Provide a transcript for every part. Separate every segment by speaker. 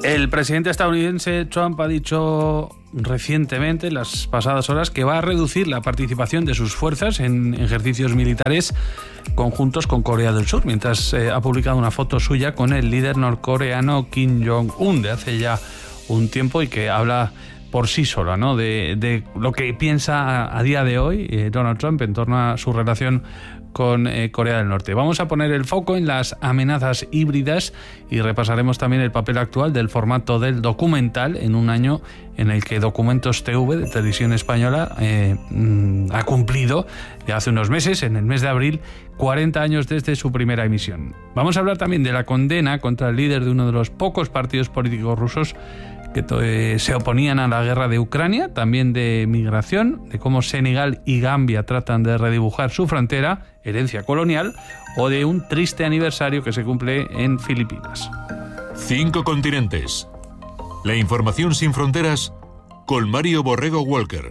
Speaker 1: El presidente estadounidense Trump ha dicho recientemente, en las pasadas horas, que va a reducir la participación de sus fuerzas en ejercicios militares conjuntos con Corea del Sur, mientras ha publicado una foto suya con el líder norcoreano Kim Jong-un de hace ya un tiempo y que habla por sí sola, ¿no?, de lo que piensa a día de hoy Donald Trump en torno a su relación con Corea del Norte. Vamos a poner el foco en las amenazas híbridas y repasaremos también el papel actual del formato del documental en un año en el que Documentos TV de Televisión Española ha cumplido ya hace unos meses, en el mes de abril, 40 años desde su primera emisión. Vamos a hablar también de la condena contra el líder de uno de los pocos partidos políticos rusos que se oponían a la guerra de Ucrania, también de migración, de cómo Senegal y Gambia tratan de redibujar su frontera, herencia colonial, o de un triste aniversario que se cumple en Filipinas.
Speaker 2: 5 continentes. La información sin fronteras con Mario Borrego Walker.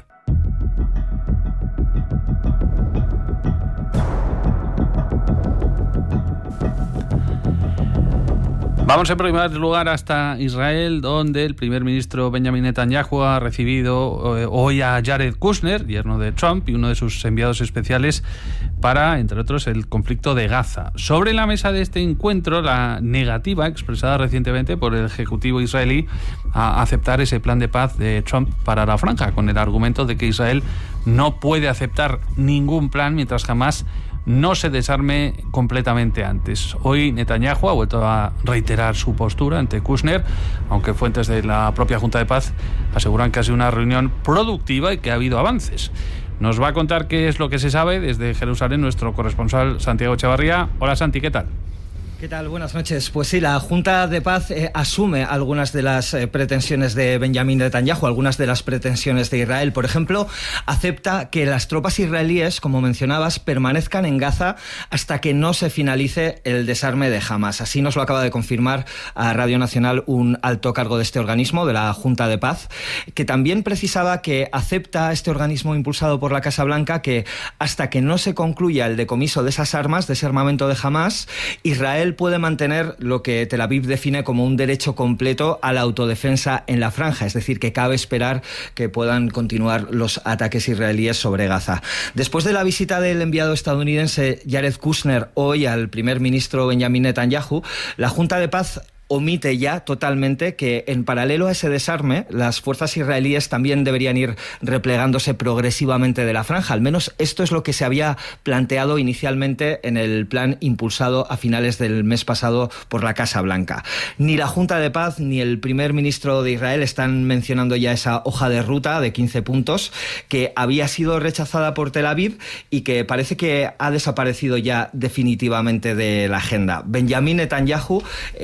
Speaker 1: Vamos en primer lugar hasta Israel, donde el primer ministro Benjamin Netanyahu ha recibido hoy a Jared Kushner, yerno de Trump, y uno de sus enviados especiales para, entre otros, el conflicto de Gaza. Sobre la mesa de este encuentro, la negativa expresada recientemente por el Ejecutivo israelí a aceptar ese plan de paz de Trump para la franja, con el argumento de que Israel no puede aceptar ningún plan mientras jamás no se desarme completamente antes. Hoy Netanyahu ha vuelto a reiterar su postura ante Kushner, aunque fuentes de la propia Junta de Paz aseguran que ha sido una reunión productiva y que ha habido avances. Nos va a contar qué es lo que se sabe desde Jerusalén nuestro corresponsal Santiago Echevarría. Hola Santi, ¿qué tal?
Speaker 3: ¿Qué tal? Buenas noches. Pues sí, la Junta de Paz asume algunas de las pretensiones de Benjamin Netanyahu, algunas de las pretensiones de Israel. Por ejemplo, acepta que las tropas israelíes, como mencionabas, permanezcan en Gaza hasta que no se finalice el desarme de Hamas. Así nos lo acaba de confirmar a Radio Nacional un alto cargo de este organismo, de la Junta de Paz, que también precisaba que acepta este organismo impulsado por la Casa Blanca que hasta que no se concluya el decomiso de esas armas, de ese armamento de Hamas, Israel puede mantener lo que Tel Aviv define como un derecho completo a la autodefensa en la franja, es decir, que cabe esperar que puedan continuar los ataques israelíes sobre Gaza. Después de la visita del enviado estadounidense Jared Kushner hoy al primer ministro Benjamin Netanyahu, la Junta de Paz omite ya totalmente que en paralelo a ese desarme las fuerzas israelíes también deberían ir replegándose progresivamente de la franja. Al menos esto es lo que se había planteado inicialmente en el plan impulsado a finales del mes pasado por la Casa Blanca. Ni la Junta de Paz ni el primer ministro de Israel están mencionando ya esa hoja de ruta de 15 puntos que había sido rechazada por Tel Aviv y que parece que ha desaparecido ya definitivamente de la agenda. Benjamin Netanyahu,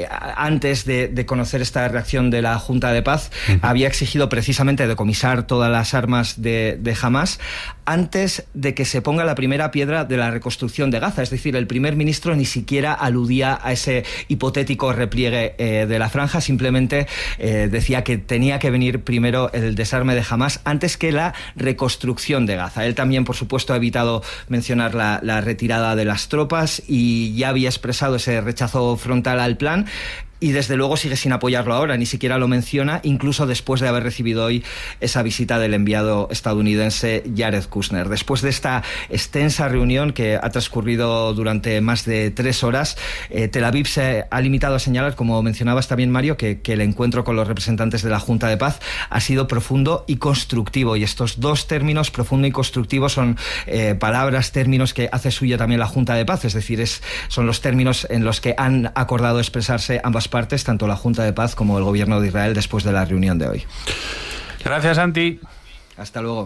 Speaker 3: antes de conocer esta reacción de la Junta de Paz, había exigido precisamente decomisar todas las armas de Hamas antes de que se ponga la primera piedra de la reconstrucción de Gaza. Es decir, el primer ministro ni siquiera aludía a ese hipotético repliegue de la franja, simplemente decía que tenía que venir primero el desarme de Hamas antes que la reconstrucción de Gaza. Él también, por supuesto, ha evitado mencionar la retirada de las tropas y ya había expresado ese rechazo frontal al plan. Y desde luego sigue sin apoyarlo ahora, ni siquiera lo menciona, incluso después de haber recibido hoy esa visita del enviado estadounidense Jared Kushner. Después de esta extensa reunión que ha transcurrido durante más de 3 horas, Tel Aviv se ha limitado a señalar, como mencionabas también, Mario, que el encuentro con los representantes de la Junta de Paz ha sido profundo y constructivo. Y estos dos términos, profundo y constructivo, son términos que hace suya también la Junta de Paz. Es decir, son los términos en los que han acordado expresarse ambas partes, tanto la Junta de Paz como el gobierno de Israel, después de la reunión de hoy.
Speaker 1: Gracias, Santi.
Speaker 3: Hasta luego.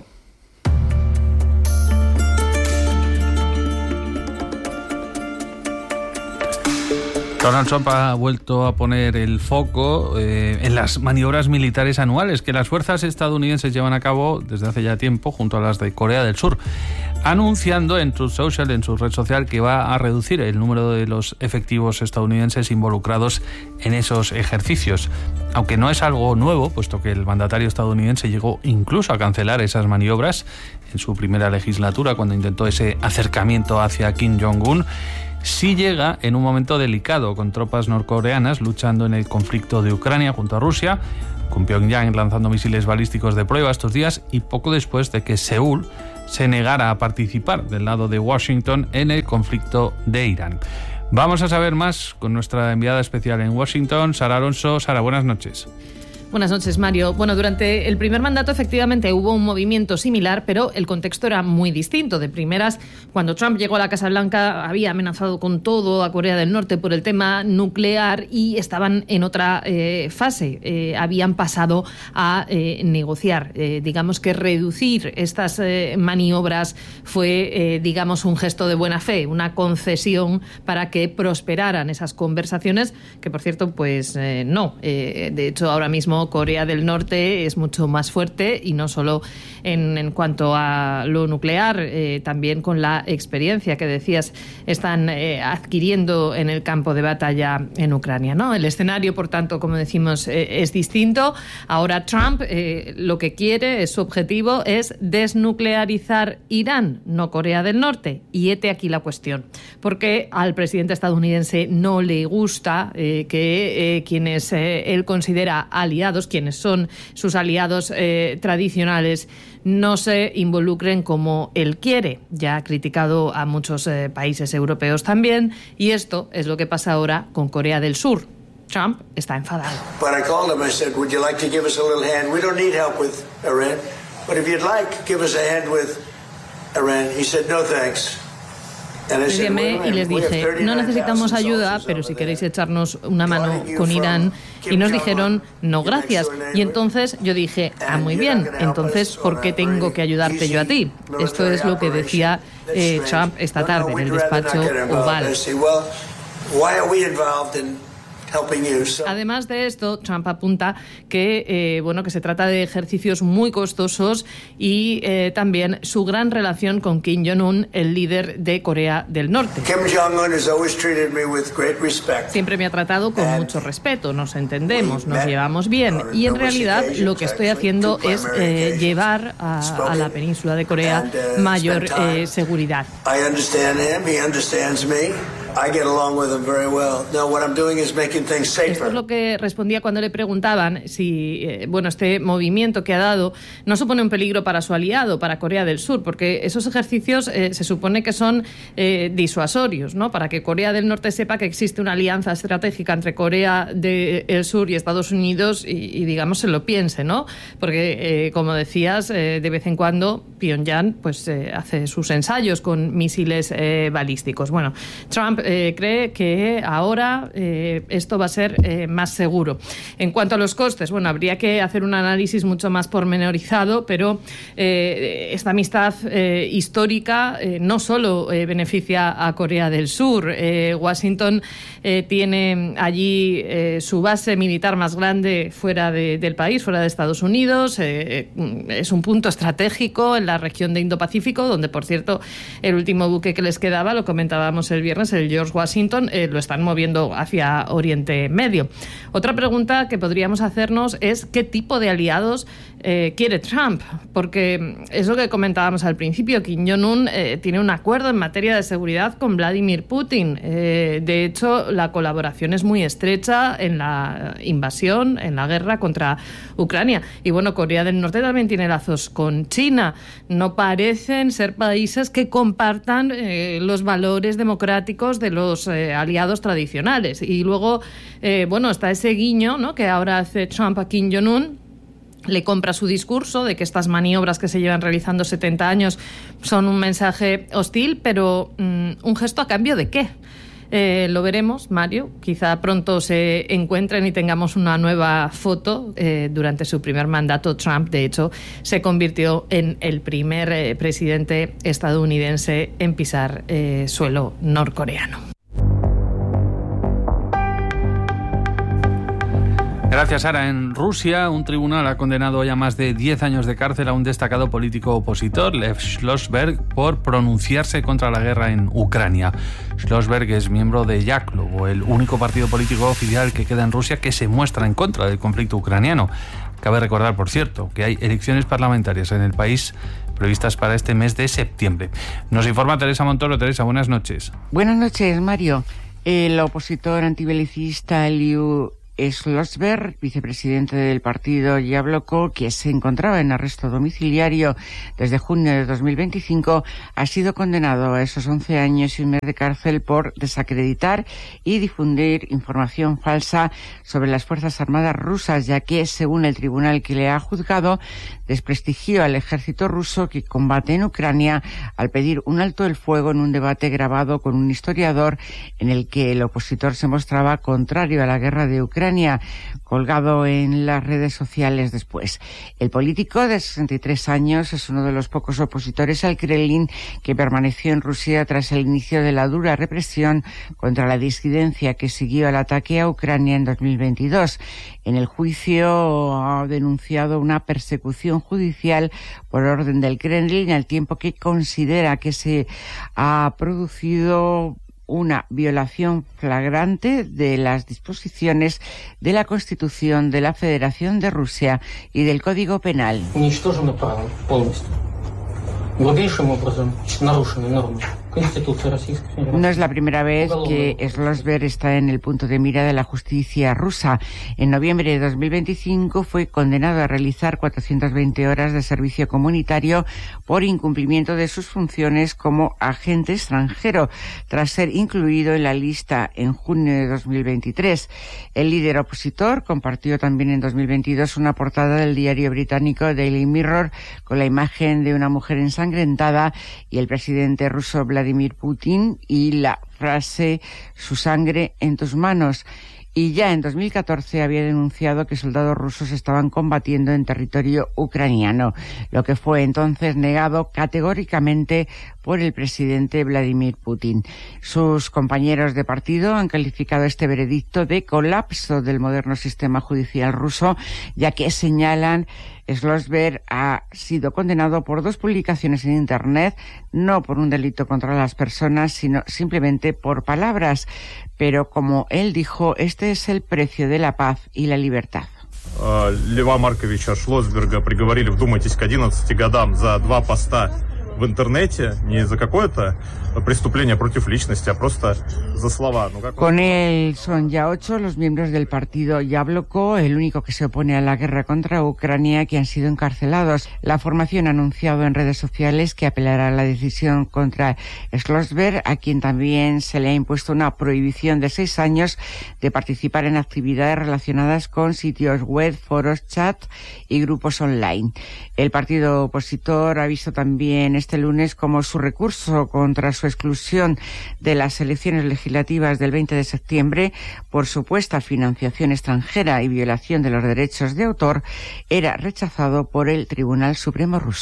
Speaker 1: Donald Trump ha vuelto a poner el foco en las maniobras militares anuales que las fuerzas estadounidenses llevan a cabo desde hace ya tiempo junto a las de Corea del Sur, anunciando en Truth Social, en su red social, que va a reducir el número de los efectivos estadounidenses involucrados en esos ejercicios. Aunque no es algo nuevo, puesto que el mandatario estadounidense llegó incluso a cancelar esas maniobras en su primera legislatura cuando intentó ese acercamiento hacia Kim Jong-un. sí llega en un momento delicado, con tropas norcoreanas luchando en el conflicto de Ucrania junto a Rusia, con Pyongyang lanzando misiles balísticos de prueba estos días y poco después de que Seúl se negara a participar del lado de Washington en el conflicto de Irán. Vamos a saber más con nuestra enviada especial en Washington, Sara Alonso. Sara, buenas noches.
Speaker 4: Buenas noches, Mario. Bueno, durante el primer mandato efectivamente hubo un movimiento similar, pero el contexto era muy distinto. De primeras, cuando Trump llegó a la Casa Blanca, había amenazado con todo a Corea del Norte por el tema nuclear y estaban en otra fase. Habían pasado a negociar. Digamos que reducir estas maniobras fue, digamos, un gesto de buena fe, una concesión para que prosperaran esas conversaciones, que por cierto, pues no. De hecho, ahora mismo Corea del Norte es mucho más fuerte y no solo en cuanto a lo nuclear, también con la experiencia que decías están adquiriendo en el campo de batalla en Ucrania, ¿no? El escenario, por tanto, como decimos, es distinto. Ahora Trump lo que quiere, su objetivo es desnuclearizar Irán, no Corea del Norte. Y hete aquí la cuestión, porque al presidente estadounidense no le gusta que quienes él considera aliados, quienes son sus aliados tradicionales, no se involucren como él quiere. Ya ha criticado a muchos países europeos también, y esto es lo que pasa ahora con Corea del Sur. Trump está enfadado.
Speaker 5: But I called him, I said, would you like to give us a little hand? We don't need help with Iran, but if you'd like, give us a hand with Iran. He said, no thanks.
Speaker 4: Les llamé y les dije, no necesitamos ayuda, pero si queréis echarnos una mano con Irán. Y nos dijeron, no, gracias. Y entonces yo dije, muy bien, entonces, ¿por qué tengo que ayudarte yo a ti? Esto es lo que decía Trump esta tarde en el despacho Oval. Además de esto, Trump apunta que que se trata de ejercicios muy costosos y también su gran relación con Kim Jong-un, el líder de Corea del Norte. Siempre me ha tratado con mucho respeto, nos entendemos, nos llevamos bien, y en realidad lo que estoy haciendo es llevar a la península de Corea mayor seguridad. Esto es lo que respondía cuando le preguntaban si este movimiento que ha dado no supone un peligro para su aliado, para Corea del Sur, porque esos ejercicios se supone que son disuasorios, ¿no? Para que Corea del Norte sepa que existe una alianza estratégica entre Corea del Sur y Estados Unidos y digamos, se lo piense, ¿no? Porque, como decías, de vez en cuando Pyongyang hace sus ensayos con misiles balísticos. Bueno, Trump cree que ahora esto va a ser más seguro. En cuanto a los costes, habría que hacer un análisis mucho más pormenorizado, pero esta amistad histórica no solo beneficia a Corea del Sur. Washington tiene allí su base militar más grande fuera del país, fuera de Estados Unidos. Es un punto estratégico en la región de Indo-Pacífico, donde, por cierto, el último buque que les quedaba, lo comentábamos el viernes, el George Washington, lo están moviendo hacia Oriente Medio. Otra pregunta que podríamos hacernos es ¿qué tipo de aliados quiere Trump? Porque es lo que comentábamos al principio. Kim Jong-un tiene un acuerdo en materia de seguridad con Vladimir Putin. De hecho, la colaboración es muy estrecha en la invasión, en la guerra contra Ucrania. Y Corea del Norte también tiene lazos con China. No parecen ser países que compartan los valores democráticos de los aliados tradicionales. Y luego, está ese guiño, ¿no?, que ahora hace Trump a Kim Jong-un. Le compra su discurso de que estas maniobras que se llevan realizando 70 años son un mensaje hostil, pero ¿un gesto a cambio de qué? Lo veremos, Mario. Quizá pronto se encuentren y tengamos una nueva foto. Durante su primer mandato, Trump, de hecho, se convirtió en el primer presidente estadounidense en pisar suelo norcoreano.
Speaker 1: Gracias, Sara. En Rusia, un tribunal ha condenado ya más de 10 años de cárcel a un destacado político opositor, Lev Schlossberg, por pronunciarse contra la guerra en Ucrania. Schlossberg es miembro de Yaklov, el único partido político oficial que queda en Rusia que se muestra en contra del conflicto ucraniano. Cabe recordar, por cierto, que hay elecciones parlamentarias en el país previstas para este mes de septiembre. Nos informa Teresa Montoro. Teresa, buenas noches.
Speaker 6: Buenas noches, Mario. El opositor antibelicista Liu Schlossberg, vicepresidente del partido Yabloko, que se encontraba en arresto domiciliario desde junio de 2025, ha sido condenado a esos 11 años y un mes de cárcel por desacreditar y difundir información falsa sobre las Fuerzas Armadas rusas, ya que, según el tribunal que le ha juzgado, desprestigió al ejército ruso que combate en Ucrania al pedir un alto el fuego en un debate grabado con un historiador en el que el opositor se mostraba contrario a la guerra de Ucrania, colgado en las redes sociales después. El político de 63 años es uno de los pocos opositores al Kremlin que permaneció en Rusia tras el inicio de la dura represión contra la disidencia que siguió al ataque a Ucrania en 2022. En el juicio ha denunciado una persecución judicial por orden del Kremlin, al tiempo que considera que se ha producido una violación flagrante de las disposiciones de la Constitución de la Federación de Rusia y del Código Penal. No es la primera vez que Schlossberg está en el punto de mira de la justicia rusa. En noviembre de 2025 fue condenado a realizar 420 horas de servicio comunitario por incumplimiento de sus funciones como agente extranjero, tras ser incluido en la lista en junio de 2023. El líder opositor compartió también en 2022 una portada del diario británico Daily Mirror con la imagen de una mujer ensangrentada y el presidente ruso Vladimir Putin y la frase "su sangre en tus manos". Y ya en 2014 había denunciado que soldados rusos estaban combatiendo en territorio ucraniano, lo que fue entonces negado categóricamente por el presidente Vladimir Putin. Sus compañeros de partido han calificado este veredicto de colapso del moderno sistema judicial ruso, ya que señalan Schlossberg ha sido condenado por 2 publicaciones en Internet, no por un delito contra las personas, sino simplemente por palabras. Pero como él dijo, este es el precio de la paz y la libertad.
Speaker 7: Льва Марковича Шлоссберга приговорили, вдумайтесь, к 11 годам за 2 поста в интернете, не за какое-то преступление против личности, а просто за слова.
Speaker 6: Con él son ya 8 los miembros del partido Yabloko, el único que se opone a la guerra contra Ucrania, que han sido encarcelados. La formación ha anunciado en redes sociales que apelará a la decisión contra Schlossberg, a quien también se le ha impuesto una prohibición de 6 años de participar en actividades relacionadas con sitios web, foros, chat y grupos online. El partido opositor ha visto también este lunes como su recurso contra su exclusión de las elecciones legislativas del 20 de septiembre por supuesta financiación extranjera y violación de los derechos de autor era rechazado por el Tribunal Supremo ruso.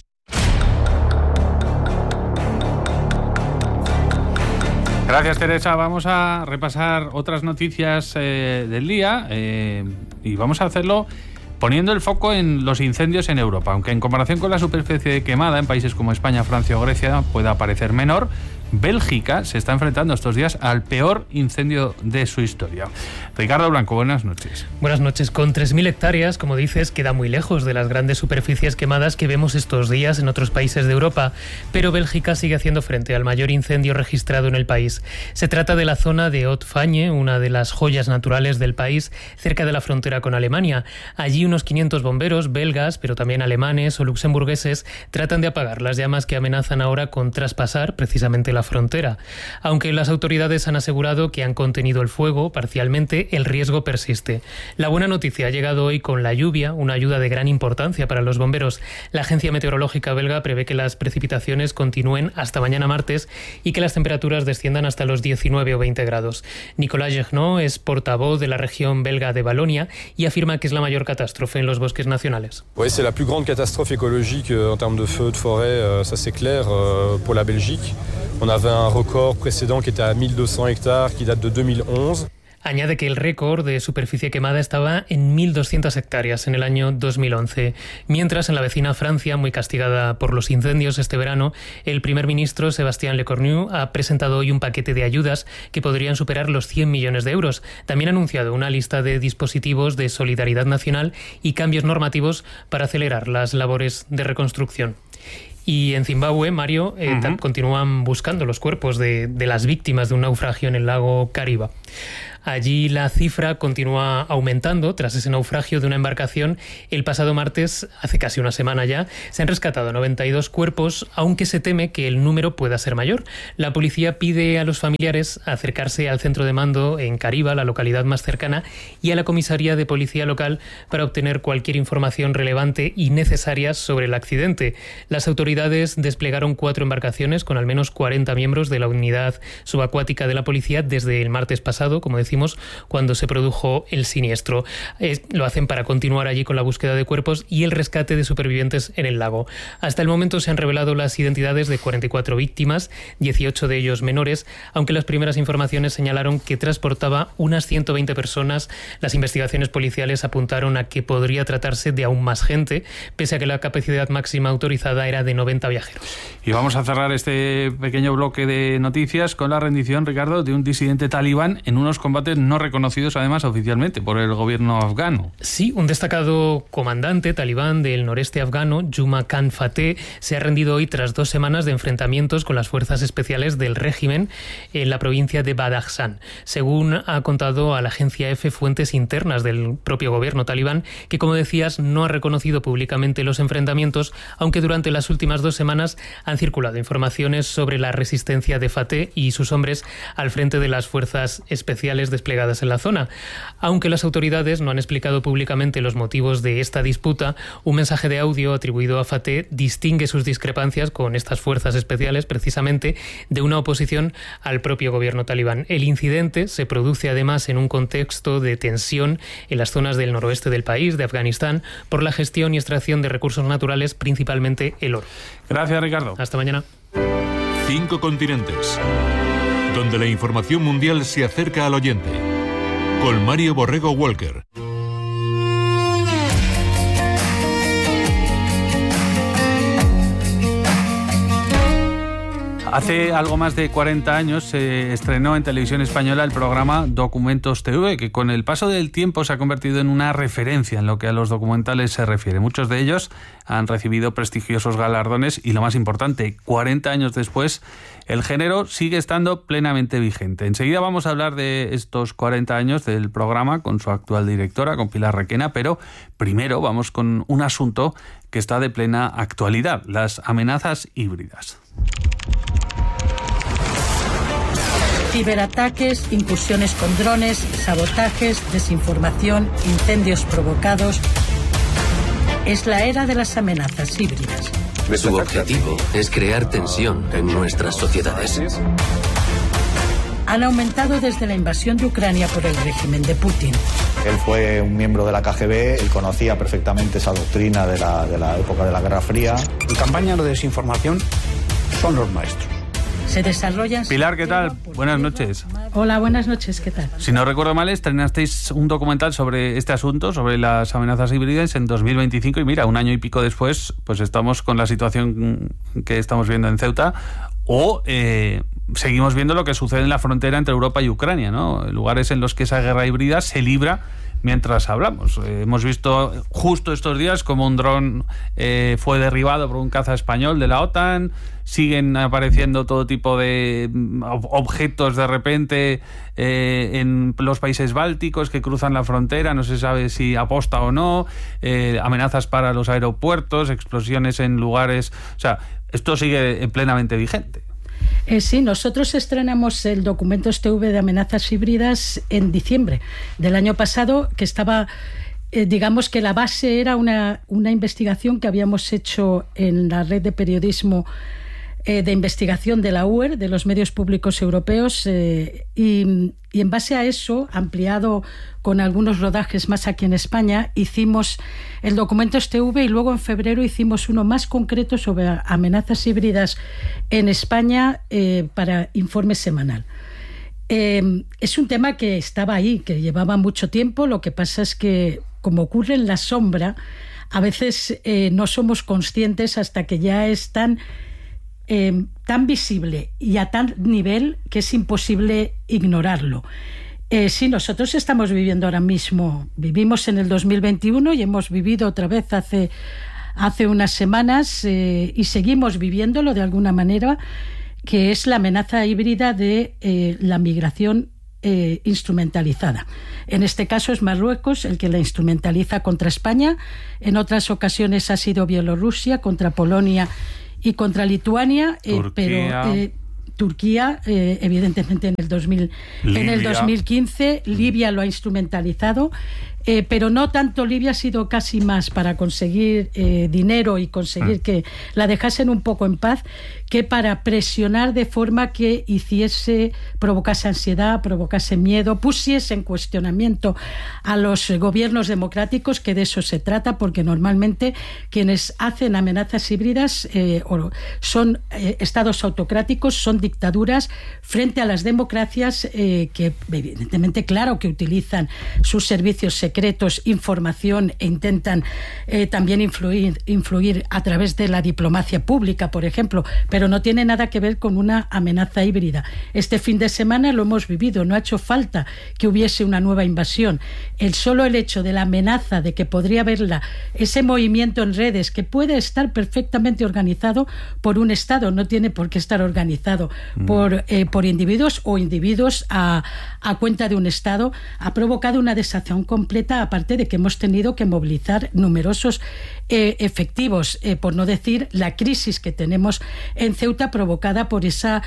Speaker 1: Gracias, Teresa. Vamos a repasar otras noticias del día y vamos a hacerlo poniendo el foco en los incendios en Europa. Aunque en comparación con la superficie quemada en países como España, Francia o Grecia pueda parecer menor, Bélgica se está enfrentando estos días al peor incendio de su historia. Ricardo Blanco, buenas noches.
Speaker 8: Buenas noches. Con 3.000 hectáreas, como dices, queda muy lejos de las grandes superficies quemadas que vemos estos días en otros países de Europa, pero Bélgica sigue haciendo frente al mayor incendio registrado en el país. Se trata de la zona de Haute-Fagne, una de las joyas naturales del país, cerca de la frontera con Alemania. Allí unos 500 bomberos belgas, pero también alemanes o luxemburgueses, tratan de apagar las llamas que amenazan ahora con traspasar precisamente la frontera. Aunque las autoridades han asegurado que han contenido el fuego parcialmente, el riesgo persiste. La buena noticia ha llegado hoy con la lluvia, una ayuda de gran importancia para los bomberos. La agencia meteorológica belga prevé que las precipitaciones continúen hasta mañana martes y que las temperaturas desciendan hasta los 19 o 20 grados. Nicolas Gegnot es portavoz de la región belga de Valonia y afirma que es la mayor catástrofe en los bosques nacionales.
Speaker 9: Oui, c'est la plus grande catastrophe écologique en termes de feux de forêt, ça c'est clair, pour la Belgique. On avait un record précédent qui était à 1200 hectares qui date de 2011.
Speaker 8: Añade que el récord de superficie quemada estaba en 1.200 hectáreas en el año 2011. Mientras, en la vecina Francia, muy castigada por los incendios este verano, el primer ministro Sébastien Lecornu ha presentado hoy un paquete de ayudas que podrían superar los 100 millones de euros. También ha anunciado una lista de dispositivos de solidaridad nacional y cambios normativos para acelerar las labores de reconstrucción. Y en Zimbabue, Mario, continúan buscando los cuerpos de las víctimas de un naufragio en el lago Kariba. Allí la cifra continúa aumentando tras ese naufragio de una embarcación. El pasado martes, hace casi una semana ya, se han rescatado 92 cuerpos, aunque se teme que el número pueda ser mayor. La policía pide a los familiares acercarse al centro de mando en Kariba, la localidad más cercana, y a la comisaría de policía local para obtener cualquier información relevante y necesaria sobre el accidente. Las autoridades desplegaron 4 embarcaciones con al menos 40 miembros de la unidad subacuática de la policía desde el martes pasado, como decimos, cuando se produjo el siniestro. Lo hacen para continuar allí con la búsqueda de cuerpos y el rescate de supervivientes en el lago. Hasta el momento se han revelado las identidades de 44 víctimas, 18 de ellos menores, aunque las primeras informaciones señalaron que transportaba unas 120 personas. Las investigaciones policiales apuntaron a que podría tratarse de aún más gente, pese a que la capacidad máxima autorizada era de 90 viajeros.
Speaker 1: Y vamos a cerrar este pequeño bloque de noticias con la rendición, Ricardo, de un disidente talibán en unos combates no reconocidos además oficialmente por el gobierno afgano.
Speaker 8: Sí, un destacado comandante talibán del noreste afgano, Juma Khan Fateh, se ha rendido hoy tras 2 semanas de enfrentamientos con las fuerzas especiales del régimen en la provincia de Badakhshan. Según ha contado a la agencia EFE fuentes internas del propio gobierno talibán, que como decías no ha reconocido públicamente los enfrentamientos, aunque durante las últimas 2 semanas han circulado informaciones sobre la resistencia de Fateh y sus hombres al frente de las fuerzas especiales desplegadas en la zona. Aunque las autoridades no han explicado públicamente los motivos de esta disputa, un mensaje de audio atribuido a Fateh distingue sus discrepancias con estas fuerzas especiales precisamente de una oposición al propio gobierno talibán. El incidente se produce además en un contexto de tensión en las zonas del noroeste del país, de Afganistán, por la gestión y extracción de recursos naturales, principalmente el oro.
Speaker 1: Gracias, Ricardo.
Speaker 8: Hasta mañana.
Speaker 2: 5 continentes, donde la información mundial se acerca al oyente. Con Mario Borrego Walker.
Speaker 1: Hace algo más de 40 años se estrenó en Televisión Española el programa Documentos TV, que con el paso del tiempo se ha convertido en una referencia en lo que a los documentales se refiere. Muchos de ellos han recibido prestigiosos galardones y, lo más importante, 40 años después, el género sigue estando plenamente vigente. Enseguida vamos a hablar de estos 40 años del programa con su actual directora, con Pilar Requena, pero primero vamos con un asunto que está de plena actualidad: las amenazas híbridas.
Speaker 10: Ciberataques, incursiones con drones, sabotajes, desinformación, incendios provocados. Es la era de las amenazas híbridas.
Speaker 11: Su objetivo es crear tensión en nuestras sociedades.
Speaker 10: Han aumentado desde la invasión de Ucrania por el régimen de Putin.
Speaker 12: Él fue un miembro de la KGB y conocía perfectamente esa doctrina de la época de la Guerra Fría.
Speaker 13: En campaña de desinformación son los maestros.
Speaker 10: Se desarrollan...
Speaker 1: Pilar, ¿qué tal? Buenas noches.
Speaker 14: Hola, buenas noches, ¿qué tal?
Speaker 1: Si no recuerdo mal, estrenasteis un documental sobre este asunto, sobre las amenazas híbridas en 2025, y mira, un año y pico después, pues estamos con la situación que estamos viendo en Ceuta, o seguimos viendo lo que sucede en la frontera entre Europa y Ucrania, ¿no? Lugares en los que esa guerra híbrida se libra mientras hablamos. Hemos visto justo estos días como un dron fue derribado por un caza español de la OTAN. Siguen apareciendo todo tipo de objetos de repente en los países bálticos que cruzan la frontera, no se sabe si aposta o no, amenazas para los aeropuertos, explosiones en lugares... O sea, esto sigue plenamente vigente.
Speaker 14: Sí, nosotros estrenamos el Documentos TV de amenazas híbridas en diciembre del año pasado, que estaba, digamos que la base era una investigación que habíamos hecho en la red de periodismo de investigación de la UER, de los medios públicos europeos, y en base a eso, ampliado con algunos rodajes más aquí en España, hicimos el Documentos TV, y luego en febrero hicimos uno más concreto sobre amenazas híbridas en España para Informe Semanal. Es un tema que estaba ahí, que llevaba mucho tiempo. Lo que pasa es que, como ocurre en la sombra, a veces no somos conscientes hasta que ya es tan visible y a tal nivel que es imposible ignorarlo. Sí, nosotros estamos viviendo ahora mismo, vivimos en el 2021 y hemos vivido otra vez hace hace unas semanas y seguimos viviéndolo de alguna manera, que es la amenaza híbrida de la migración instrumentalizada. En este caso es Marruecos el que la instrumentaliza contra España. En otras ocasiones ha sido Bielorrusia contra Polonia y contra Lituania, pero Turquía, evidentemente en el 2015, Libia lo ha instrumentalizado, pero no tanto Libia, ha sido casi más para conseguir dinero y conseguir que la dejasen un poco en paz, que para presionar de forma que provocase ansiedad, provocase miedo, pusiese en cuestionamiento a los gobiernos democráticos, que de eso se trata, porque normalmente quienes hacen amenazas híbridas son estados autocráticos, son dictaduras frente a las democracias que evidentemente, claro, que utilizan sus servicios secretos, información, e intentan también influir a través de la diplomacia pública, por ejemplo, pero no tiene nada que ver con una amenaza híbrida. Este fin de semana lo hemos vivido, no ha hecho falta que hubiese una nueva invasión. Solo el hecho de la amenaza de que podría haberla, ese movimiento en redes que puede estar perfectamente organizado por un Estado, no tiene por qué estar organizado por individuos o individuos a cuenta de un Estado, ha provocado una desazón completa, aparte de que hemos tenido que movilizar numerosos efectivos, por no decir la crisis que tenemos en Ceuta provocada por esa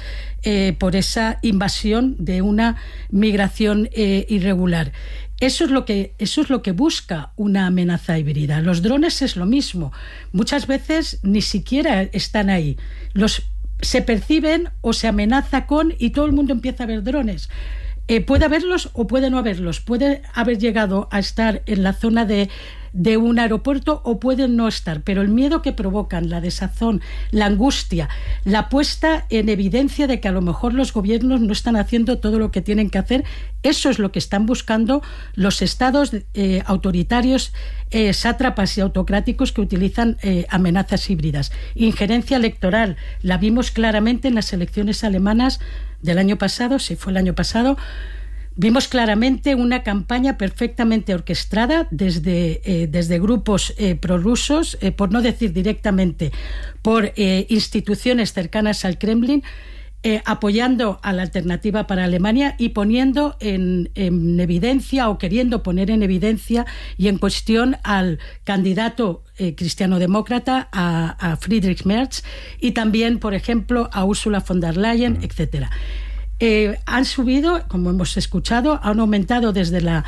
Speaker 14: invasión de una migración irregular. Eso es lo que busca una amenaza híbrida. Los drones es lo mismo. Muchas veces ni siquiera están ahí. Se perciben o se amenaza con, y todo el mundo empieza a ver drones. Puede haberlos o puede no haberlos. Puede haber llegado a estar en la zona de un aeropuerto o pueden no estar, pero el miedo que provocan, la desazón, la angustia, la puesta en evidencia de que a lo mejor los gobiernos no están haciendo todo lo que tienen que hacer, eso es lo que están buscando los estados autoritarios, sátrapas y autocráticos que utilizan amenazas híbridas. Injerencia electoral, la vimos claramente en las elecciones alemanas del año pasado, si fue el año pasado. Vimos claramente una campaña perfectamente orquestada desde grupos prorrusos, por no decir directamente, por instituciones cercanas al Kremlin, apoyando a la Alternativa para Alemania y poniendo en evidencia, o queriendo poner en evidencia y en cuestión al candidato cristiano-demócrata, a Friedrich Merz, y también, por ejemplo, a Ursula von der Leyen, etcétera. Han subido, como hemos escuchado, han aumentado desde la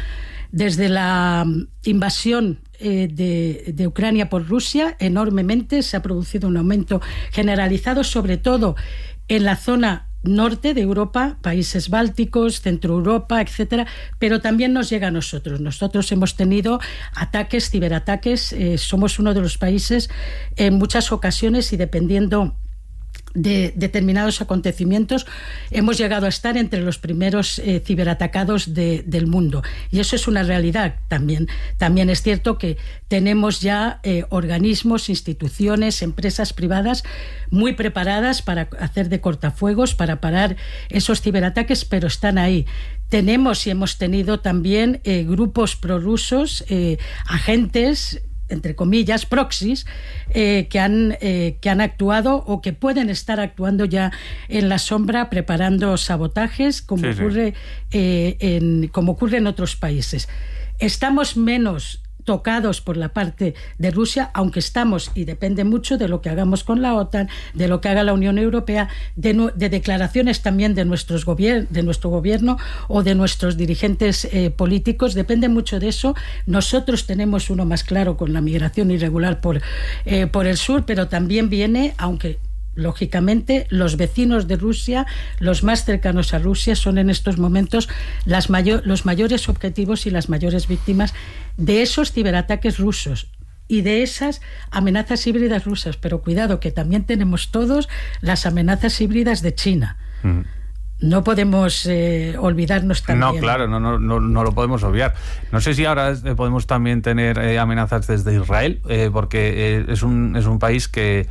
Speaker 14: invasión de Ucrania por Rusia enormemente. Se ha producido un aumento generalizado, sobre todo en la zona norte de Europa, países bálticos, Centro Europa, etcétera, pero también nos llega a nosotros. Nosotros hemos tenido ataques, ciberataques, somos uno de los países en muchas ocasiones, y dependiendo de determinados acontecimientos, hemos llegado a estar entre los primeros ciberatacados del mundo, y eso es una realidad. También es cierto que tenemos ya organismos, instituciones, empresas privadas muy preparadas para hacer de cortafuegos, para parar esos ciberataques, pero están ahí. Tenemos y hemos tenido también grupos prorrusos, agentes, entre comillas, proxies, que han actuado o que pueden estar actuando ya en la sombra, preparando sabotajes, como ocurre en otros países. Estamos menos tocados por la parte de Rusia, aunque estamos, y depende mucho de lo que hagamos con la OTAN, de lo que haga la Unión Europea, de declaraciones también de nuestro gobierno o de nuestros dirigentes políticos, depende mucho de eso. Nosotros tenemos uno más claro con la migración irregular por el sur, pero también viene, aunque lógicamente los vecinos de Rusia, los más cercanos a Rusia, son en estos momentos los mayores objetivos y las mayores víctimas de esos ciberataques rusos y de esas amenazas híbridas rusas. Pero cuidado, que también tenemos todos las amenazas híbridas de China. No podemos olvidarnos también.
Speaker 1: No, claro, no lo podemos obviar. No sé si ahora podemos también tener amenazas desde Israel, porque es un país que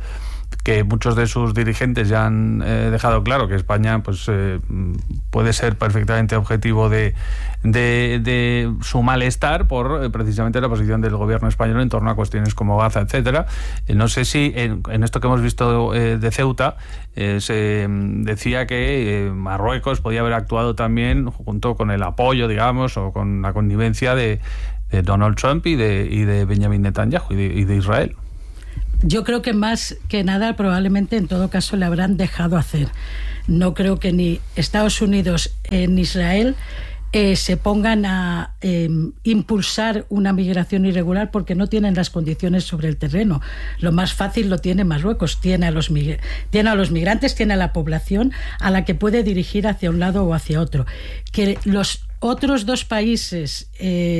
Speaker 1: que muchos de sus dirigentes ya han dejado claro que España pues puede ser perfectamente objetivo de su malestar por precisamente la posición del gobierno español en torno a cuestiones como Gaza, etcétera. No sé si en esto que hemos visto de Ceuta se decía que Marruecos podía haber actuado también junto con el apoyo, digamos, o con la connivencia de Donald Trump y de Benjamin Netanyahu y de Israel.
Speaker 14: Yo creo que más que nada probablemente en todo caso le habrán dejado hacer. No creo que ni Estados Unidos ni Israel se pongan a impulsar una migración irregular porque no tienen las condiciones sobre el terreno. Lo más fácil lo tiene Marruecos, tiene a los migrantes, tiene a la población a la que puede dirigir hacia un lado o hacia otro. Que los otros dos países,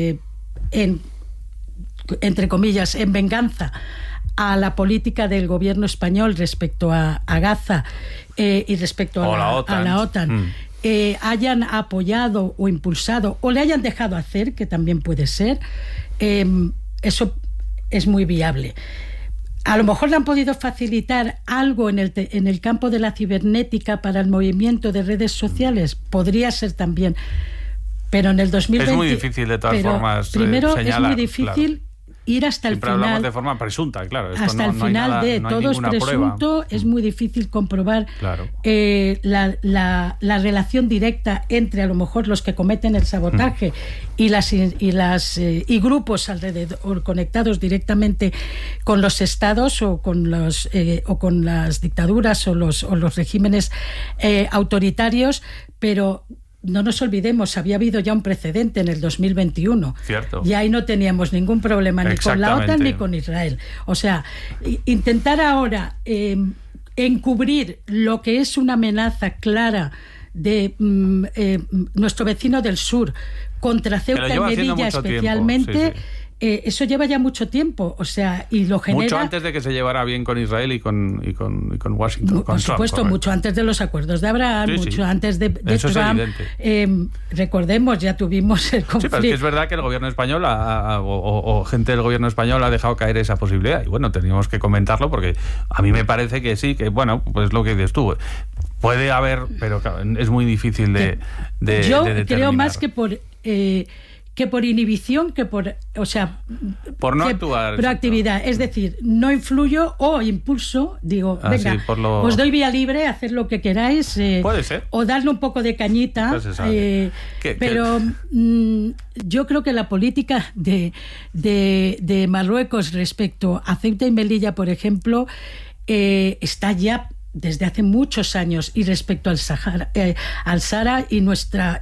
Speaker 14: entre comillas, en venganza a la política del gobierno español respecto a Gaza y respecto a la OTAN, hayan apoyado o impulsado o le hayan dejado hacer, que también puede ser, eso es muy viable. A lo mejor le han podido facilitar algo en el campo de la cibernética para el movimiento de redes sociales, podría ser también, pero en el 2020...
Speaker 1: Es muy difícil de todas formas
Speaker 14: primero
Speaker 1: señalar,
Speaker 14: es muy difícil, claro, ir hasta el final.
Speaker 1: Hablamos de forma presunta, claro. Esto
Speaker 14: hasta el final todo es presunto, es muy difícil comprobar la relación directa entre a lo mejor los que cometen el sabotaje y grupos alrededor conectados directamente con los estados o con las dictaduras o los regímenes autoritarios, pero no nos olvidemos, había habido ya un precedente en el 2021.
Speaker 1: Cierto.
Speaker 14: Y ahí no teníamos ningún problema ni con la OTAN ni con Israel. O sea, intentar ahora encubrir lo que es una amenaza clara de nuestro vecino del sur contra Ceuta y Melilla especialmente... eso lleva ya mucho tiempo, o sea, y lo genera...
Speaker 1: Mucho antes de que se llevara bien con Israel y con Washington.
Speaker 14: Por supuesto, mucho antes de los acuerdos de Abraham, mucho antes de Trump. Recordemos, ya tuvimos el conflicto.
Speaker 1: Sí, pero es que es verdad que el gobierno español o gente del gobierno español ha dejado caer esa posibilidad. Y bueno, teníamos que comentarlo porque a mí me parece que sí, que bueno, pues lo que dices tú. Puede haber, pero claro, es muy difícil de
Speaker 14: Yo
Speaker 1: de
Speaker 14: creo más que por inhibición, por
Speaker 1: no actuar,
Speaker 14: proactividad, es decir, no influyo o impulso, digo, venga, os doy vía libre, haced lo que queráis,
Speaker 1: puede ser,
Speaker 14: o darle un poco de cañita, pero yo creo que la política de Marruecos respecto a Ceuta y Melilla, por ejemplo, está ya desde hace muchos años, y respecto al Sahara y nuestra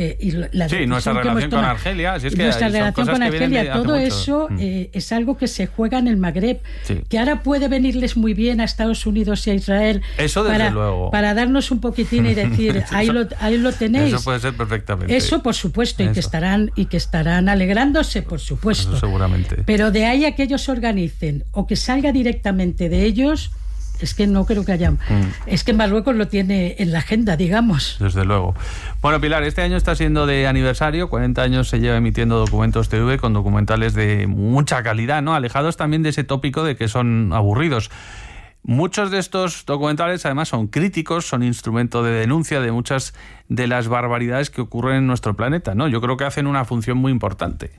Speaker 1: relación con Argelia,
Speaker 14: nuestra relación con Argelia, todo eso es algo que se juega en el Magreb, que ahora puede venirles muy bien a Estados Unidos y a Israel,
Speaker 1: eso
Speaker 14: luego, para darnos un poquitín y decir ahí lo tenéis.
Speaker 1: Eso puede ser perfectamente.
Speaker 14: Eso por supuesto, y que estarán alegrándose, por supuesto.
Speaker 1: Eso seguramente.
Speaker 14: Pero de ahí a que ellos organicen o que salga directamente de ellos, es que no creo que haya... Es que Marruecos lo tiene en la agenda, digamos.
Speaker 1: Desde luego. Bueno, Pilar, este año está siendo de aniversario, 40 años se lleva emitiendo Documentos TV, con documentales de mucha calidad, ¿no? Alejados también de ese tópico de que son aburridos. Muchos de estos documentales además son críticos, son instrumento de denuncia de muchas de las barbaridades que ocurren en nuestro planeta, ¿no? Yo creo que hacen una función muy importante.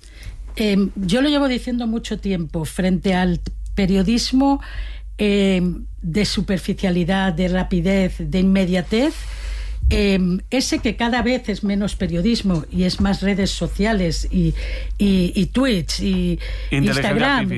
Speaker 14: Yo lo llevo diciendo mucho tiempo, frente al periodismo de superficialidad, de rapidez, de inmediatez, ese que cada vez es menos periodismo y es más redes sociales y tweets y Instagram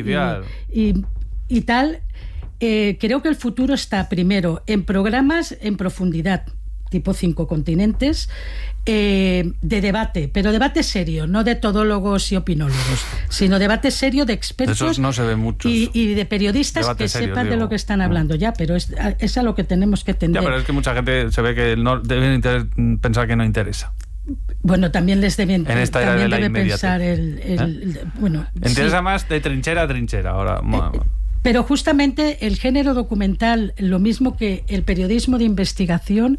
Speaker 14: y tal, creo que el futuro está primero en programas en profundidad, tipo 5 continentes, de debate, pero debate serio, no de todólogos y opinólogos, sino debate serio de expertos.
Speaker 1: Esos no se ven muchos.
Speaker 14: Y de periodistas debate que serio, sepan de lo que están hablando ya, pero es a lo que tenemos que tender.
Speaker 1: Ya, pero es que mucha gente se ve que no deben pensar que no interesa.
Speaker 14: Bueno, también les deben,
Speaker 1: en esta era de la
Speaker 14: pensar bueno,
Speaker 1: interesa más de trinchera a trinchera ahora.
Speaker 14: Pero justamente el género documental, lo mismo que el periodismo de investigación,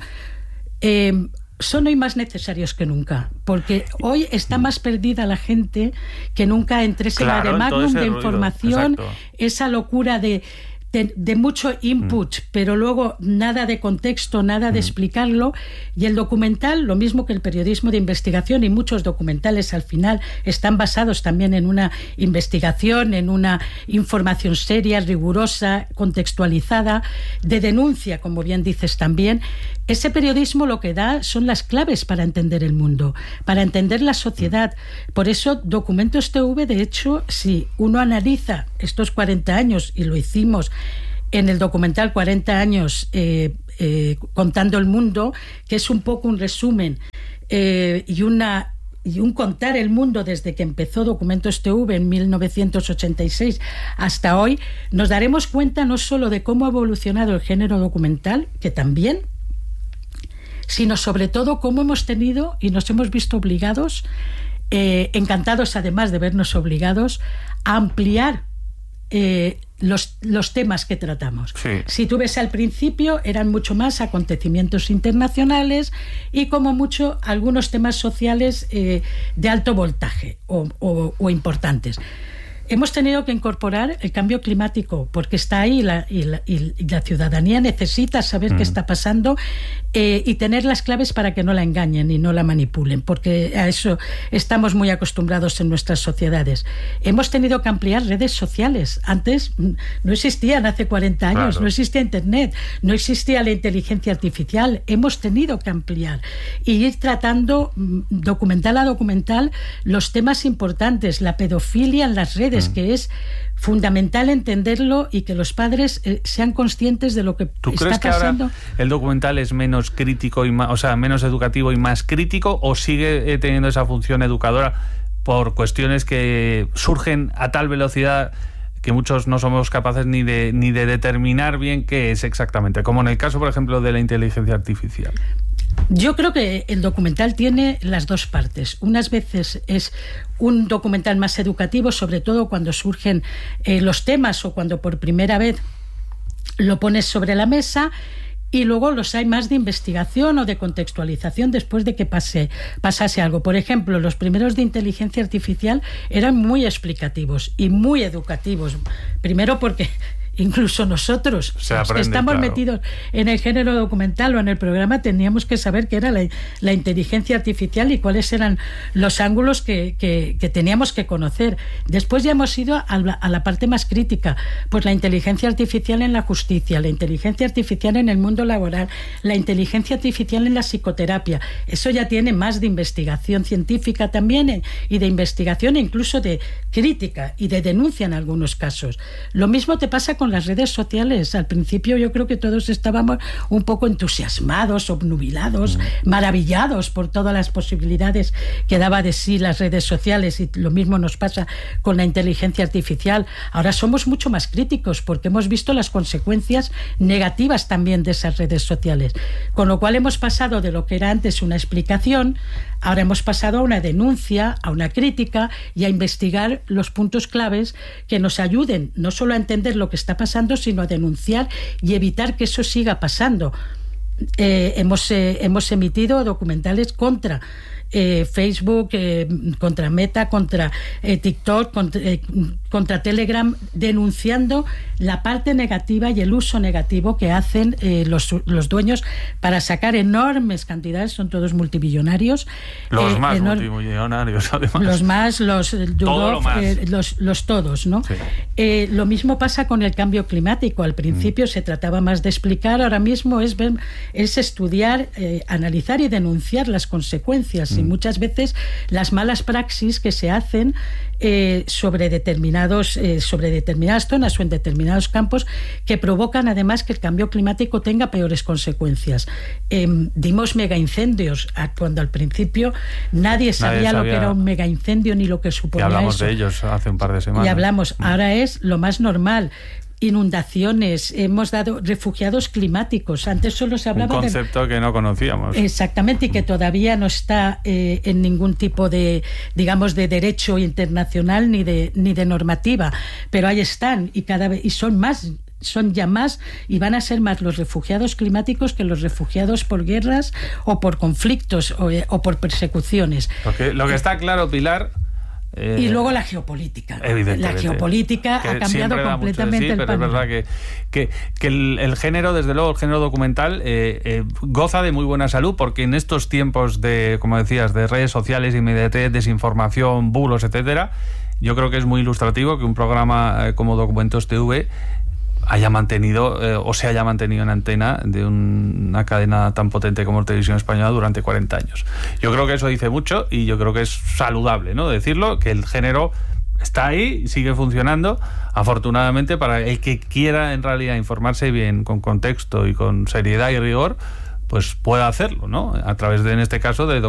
Speaker 14: son hoy más necesarios que nunca, porque hoy está más perdida la gente que nunca entre ese mare magnum de información, esa locura de de mucho input, pero luego nada de contexto, nada de explicarlo. Y el documental, lo mismo que el periodismo de investigación, y muchos documentales al final están basados también en una investigación, en una información seria, rigurosa, contextualizada, de denuncia, como bien dices también. Ese periodismo lo que da son las claves para entender el mundo, para entender la sociedad. Por eso Documentos TV, de hecho, si uno analiza estos 40 años, y lo hicimos en el documental 40 años contando el mundo, que es un poco un resumen y un contar el mundo desde que empezó Documentos TV en 1986 hasta hoy, nos daremos cuenta no solo de cómo ha evolucionado el género documental, que también, sino sobre todo cómo hemos tenido y nos hemos visto obligados, encantados además de vernos obligados, a ampliar los temas que tratamos. Sí. Si tú ves al principio, eran mucho más acontecimientos internacionales y como mucho algunos temas sociales de alto voltaje o importantes. Hemos tenido que incorporar el cambio climático porque está ahí y la ciudadanía necesita saber qué está pasando y tener las claves para que no la engañen y no la manipulen, porque a eso estamos muy acostumbrados en nuestras sociedades. Hemos tenido que ampliar redes sociales. Antes no existían, hace 40 años, claro. No existía Internet, no existía la inteligencia artificial. Hemos tenido que ampliar y ir tratando documental a documental los temas importantes, la pedofilia en las redes, que es fundamental entenderlo y que los padres sean conscientes de lo que está pasando. ¿Tú crees que ahora
Speaker 1: el documental es menos crítico y más, o sea, menos educativo y más crítico, o sigue teniendo esa función educadora por cuestiones que surgen a tal velocidad que muchos no somos capaces ni de determinar bien qué es exactamente, como en el caso, por ejemplo, de la inteligencia artificial?
Speaker 14: Yo creo que el documental tiene las dos partes. Unas veces es un documental más educativo, sobre todo cuando surgen los temas o cuando por primera vez lo pones sobre la mesa, y luego los hay más de investigación o de contextualización después de que pasase algo. Por ejemplo, los primeros de inteligencia artificial eran muy explicativos y muy educativos. Primero porque incluso nosotros, los que estamos metidos en el género documental o en el programa, teníamos que saber qué era la inteligencia artificial y cuáles eran los ángulos que teníamos que conocer. Después ya hemos ido a la parte más crítica, pues la inteligencia artificial en la justicia, la inteligencia artificial en el mundo laboral, la inteligencia artificial en la psicoterapia. Eso ya tiene más de investigación científica también y de investigación e incluso de crítica y de denuncia en algunos casos. Lo mismo te pasa con las redes sociales. Al principio yo creo que todos estábamos un poco entusiasmados, obnubilados, maravillados por todas las posibilidades que daba de sí las redes sociales, y lo mismo nos pasa con la inteligencia artificial. Ahora somos mucho más críticos porque hemos visto las consecuencias negativas también de esas redes sociales, con lo cual hemos pasado de lo que era antes una explicación, ahora hemos pasado a una denuncia, a una crítica y a investigar los puntos claves que nos ayuden no solo a entender lo que está pasando, sino a denunciar y evitar que eso siga pasando. Hemos emitido documentales contra Facebook, contra Meta, contra TikTok, contra Telegram, denunciando la parte negativa y el uso negativo que hacen los dueños para sacar enormes cantidades, son todos multimillonarios.
Speaker 1: Los más multimillonarios, además.
Speaker 14: Los más, los todos, ¿no? Sí. Lo mismo pasa con el cambio climático. Al principio se trataba más de explicar, ahora mismo es estudiar, analizar y denunciar las consecuencias y muchas veces las malas praxis que se hacen sobre determinadas zonas o en determinados campos, que provocan además que el cambio climático tenga peores consecuencias. Dimos megaincendios cuando al principio nadie sabía lo que era un megaincendio ni lo que suponía eso.
Speaker 1: Y hablamos de ellos hace un par de semanas.
Speaker 14: Y hablamos, ahora es lo más normal. Inundaciones, hemos dado refugiados climáticos. Antes solo se hablaba
Speaker 1: un concepto que no conocíamos.
Speaker 14: Exactamente, y que todavía no está en ningún tipo de, digamos, de derecho internacional ni de normativa, pero ahí están y cada vez son ya más y van a ser más los refugiados climáticos que los refugiados por guerras o por conflictos o por persecuciones.
Speaker 1: Lo que está claro, Pilar,
Speaker 14: Y luego la geopolítica.
Speaker 1: Evidentemente.
Speaker 14: La geopolítica ha cambiado completamente el
Speaker 1: panorama. Pero es verdad que el género, desde luego, el género documental goza de muy buena salud, porque en estos tiempos de, como decías, de redes sociales, inmediatez, desinformación, bulos, etcétera, yo creo que es muy ilustrativo que un programa como Documentos TV haya mantenido o se haya mantenido en antena de una cadena tan potente como Televisión Española durante 40 años. Yo creo que eso dice mucho y yo creo que es saludable, ¿no?, decirlo, que el género está ahí, sigue funcionando, afortunadamente, para el que quiera en realidad informarse bien, con contexto y con seriedad y rigor, pues pueda hacerlo, ¿no?, a través de, en este caso, de